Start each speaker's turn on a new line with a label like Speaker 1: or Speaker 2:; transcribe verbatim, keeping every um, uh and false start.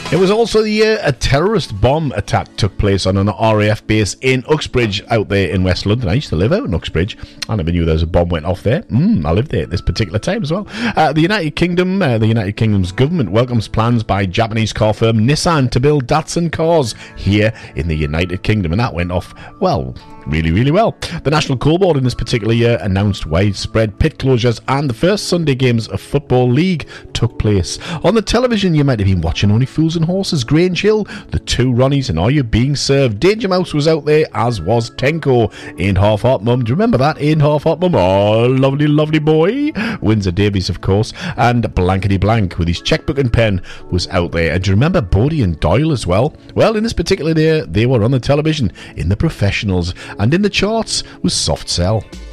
Speaker 1: It was also the year a terrorist bomb attack took place on an R A F base in Uxbridge out there in West London. I used to live out in Uxbridge. I never knew there was a bomb went off there. Mm, I lived there at this particular time as well. Uh, the United Kingdom, uh, the United Kingdom's government welcomes plans by Japanese car firm Nissan to build Datsun cars here in the United Kingdom, and that went off, well, really, really well. The National Coal Board in this particular year announced widespread pit closures, and the first Sunday games of Football League took place. On the television, you might have been watching Only Fools and Horses, Grange Hill, The Two Ronnies, and Are You Being Served? Danger Mouse was out there, as was Tenko. Ain't Half Hot Mum, do you remember that? Ain't Half Hot Mum, oh, lovely, lovely boy. Windsor Davies, of course, and Blankety Blank with his checkbook and pen was out there. And do you remember Bodie and Doyle as well? Well, in this particular year, they were on the television in The Professionals, and in the charts was Soft Cell.